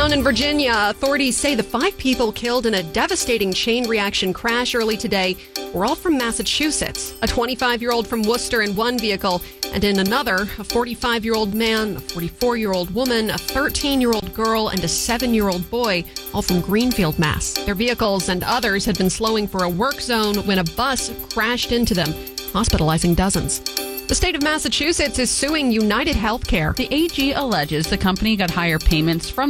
Down in Virginia, authorities say the 5 people killed in a devastating chain reaction crash early today were all from Massachusetts. A 25-year-old from Worcester in one vehicle, and in another, a 45-year-old man, a 44-year-old woman, a 13-year-old girl, and a 7-year-old boy, all from Greenfield, Mass. Their vehicles and others had been slowing for a work zone when a bus crashed into them, hospitalizing dozens. The state of Massachusetts is suing United Healthcare. The AG alleges the company got higher payments from